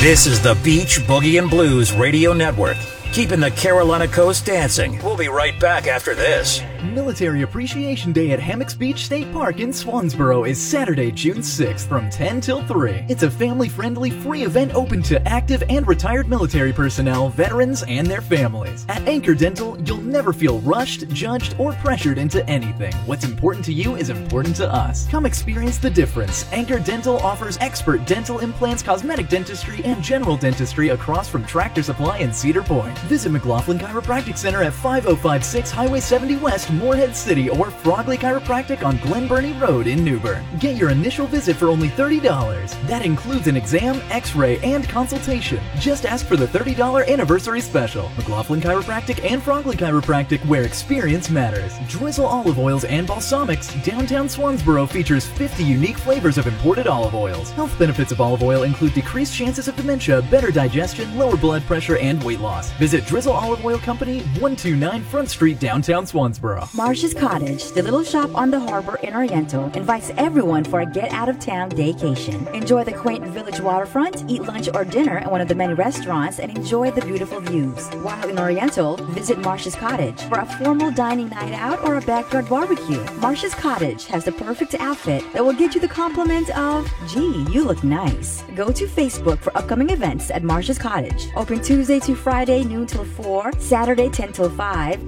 This is the Beach Boogie and Blues Radio Network, keeping the Carolina coast dancing. We'll be right back after this. Military Appreciation Day at Hammocks Beach State Park in Swansboro is Saturday, June 6th from 10 till 3. It's a family-friendly, free event open to active and retired military personnel, veterans, and their families. At Anchor Dental, you'll never feel rushed, judged, or pressured into anything. What's important to you is important to us. Come experience the difference. Anchor Dental offers expert dental implants, cosmetic dentistry, and general dentistry across from Tractor Supply in Cedar Point. Visit McLaughlin Chiropractic Center at 5056 Highway 70 West, Morehead City, or Frogley Chiropractic on Glen Burnie Road in New Bern. Get your initial visit for only $30. That includes an exam, x-ray, and consultation. Just ask for the $30 anniversary special. McLaughlin Chiropractic and Frogley Chiropractic, where experience matters. Drizzle Olive Oils and Balsamics. Downtown Swansboro features 50 unique flavors of imported olive oils. Health benefits of olive oil include decreased chances of dementia, better digestion, lower blood pressure, and weight loss. Visit Drizzle Olive Oil Company, 129 Front Street, downtown Swansboro. Marsh's Cottage, the little shop on the harbor in Oriental, invites everyone for a get-out-of-town vacation. Enjoy the quaint village waterfront, eat lunch or dinner at one of the many restaurants, and enjoy the beautiful views. While in Oriental, visit Marsh's Cottage for a formal dining night out or a backyard barbecue. Marsh's Cottage has the perfect outfit that will get you the compliment of, gee, you look nice. Go to Facebook for upcoming events at Marsh's Cottage. Open Tuesday to Friday, noon till 4, Saturday 10 till 5,